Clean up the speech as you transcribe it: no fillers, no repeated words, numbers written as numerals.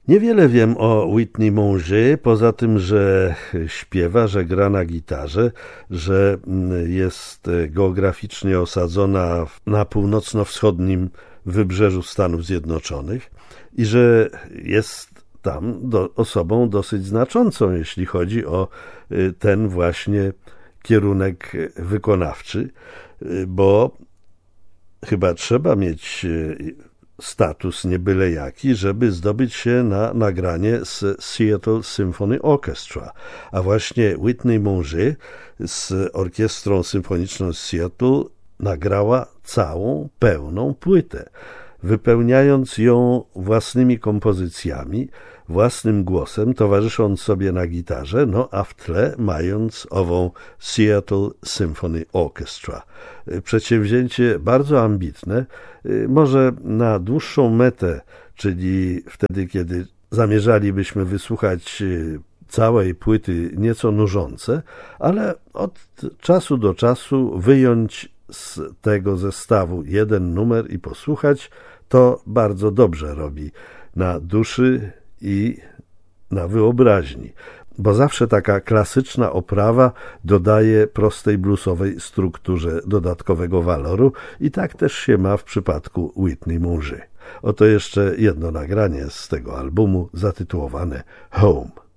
Niewiele wiem o Whitney Monge, poza tym, że śpiewa, że gra na gitarze, że jest geograficznie osadzona na północno-wschodnim wybrzeżu Stanów Zjednoczonych i że jest tam osobą dosyć znaczącą, jeśli chodzi o ten właśnie kierunek wykonawczy, bo chyba trzeba mieć status nie byle jaki, żeby zdobyć się na nagranie z Seattle Symphony Orchestra. A właśnie Whitney Monge z Orkiestrą Symfoniczną z Seattle nagrała całą, pełną płytę, wypełniając ją własnymi kompozycjami, własnym głosem, towarzysząc sobie na gitarze, a w tle mając ową Seattle Symphony Orchestra. Przedsięwzięcie bardzo ambitne, może na dłuższą metę, czyli wtedy, kiedy zamierzalibyśmy wysłuchać całej płyty, nieco nużące, ale od czasu do czasu wyjąć z tego zestawu jeden numer i posłuchać, to bardzo dobrze robi na duszy i na wyobraźni, bo zawsze taka klasyczna oprawa dodaje prostej bluesowej strukturze dodatkowego waloru i tak też się ma w przypadku Whitney Monge. Oto jeszcze jedno nagranie z tego albumu zatytułowane Home.